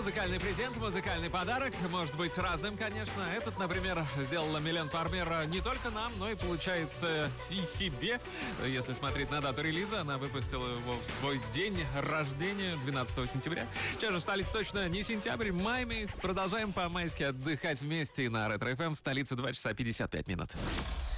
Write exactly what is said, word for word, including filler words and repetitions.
Музыкальный презент, музыкальный подарок. Может быть разным, конечно. Этот, например, сделала Милен Фармер не только нам, но и, получается, и себе. Если смотреть на дату релиза, она выпустила его в свой день рождения, двенадцатого сентября. Сейчас же в столице точно не сентябрь, май месяц. Продолжаем по-майски отдыхать вместе на Ретро-эф эм в столице два часа пятьдесят пять минут.